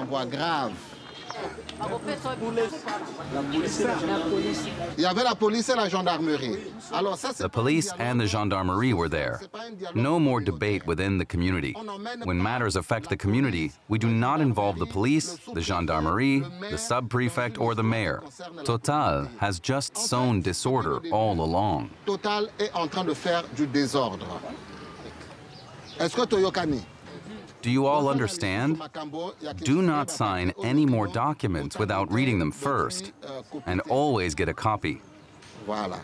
voie grave. Il y avait la police et la gendarmerie. Alors, ça, The police and the gendarmerie were there. No more debate within the community. When matters affect the community, we do not involve the police, the gendarmerie, the sub-prefect, or the mayor. Total has just sown disorder all along. Total est en train de faire du désordre. Est-ce que Toyokani? Do you all understand? Do not sign any more documents without reading them first, and always get a copy. Voilà.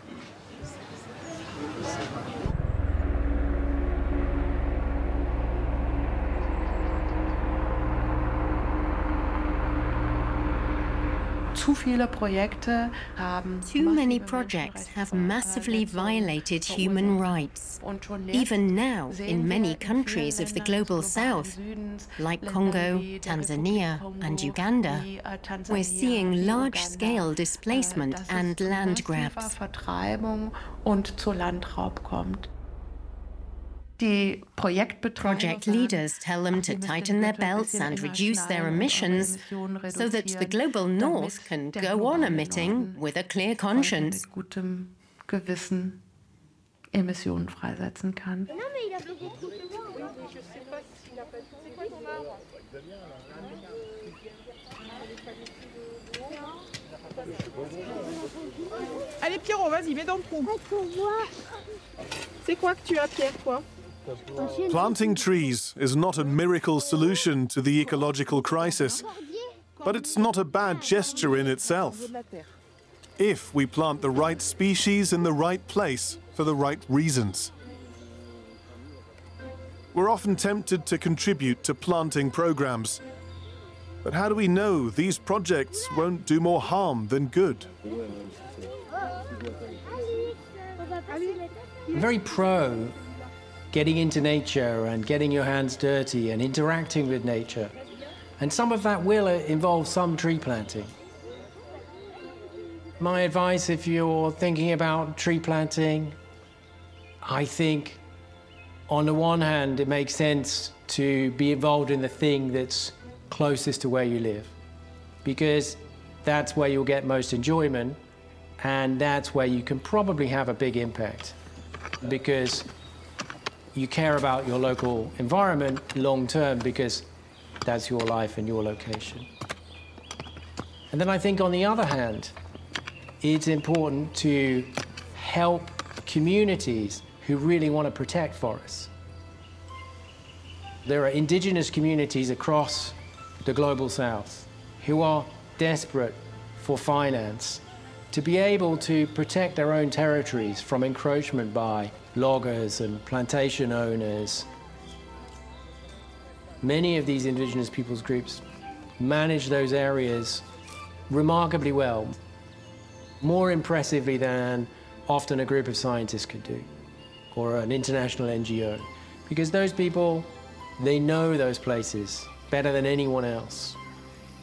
Too many projects have massively violated human rights. Even now, in many countries of the Global South, like Congo, Tanzania, and Uganda, we're seeing large-scale displacement and land grabs. Project leaders tell them to tighten their belts and reduce their emissions so that the global north can go on emitting with a clear conscience. Allez Pierrot, vas-y, mets dans le trou. C'est quoi que tu as, Pierre, toi? Planting trees is not a miracle solution to the ecological crisis, but it's not a bad gesture in itself. If we plant the right species in the right place for the right reasons. We're often tempted to contribute to planting programs, but how do we know these projects won't do more harm than good? I'm very pro getting into nature and getting your hands dirty and interacting with nature. And some of that will involve some tree planting. My advice, if you're thinking about tree planting, I think on the one hand, it makes sense to be involved in the thing that's closest to where you live, because that's where you'll get most enjoyment, and that's where you can probably have a big impact, because you care about your local environment long term, because that's your life and your location. And then I think on the other hand, it's important to help communities who really want to protect forests. There are indigenous communities across the Global South who are desperate for finance to be able to protect their own territories from encroachment by loggers and plantation owners. Many of these indigenous peoples groups manage those areas remarkably well, more impressively than often a group of scientists could do, or an international NGO, because those people, they know those places better than anyone else.